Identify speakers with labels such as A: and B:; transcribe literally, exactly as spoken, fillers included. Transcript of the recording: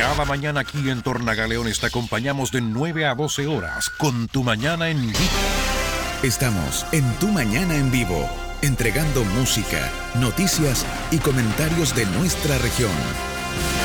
A: Cada mañana aquí en Tornagaleones te acompañamos de nueve a doce horas con Tu Mañana en Vivo.
B: Estamos en Tu Mañana en Vivo, entregando música, noticias y comentarios de nuestra región.